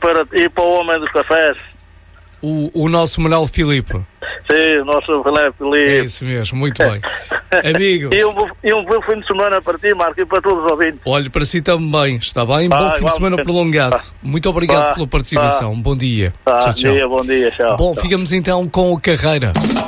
para o homem dos cafés. O nosso Manuel Filipe. Sim, o nosso Manuel Filipe. É isso mesmo, muito bem. Amigo. E um bom fim de semana para ti, Marco, e para todos os ouvintes. Olha, para si também, está bem? Bom fim de semana prolongado. Muito obrigado pela participação. Bom dia. Tchau, tchau. Bom dia, tchau. Bom, ficamos então com o Carreira.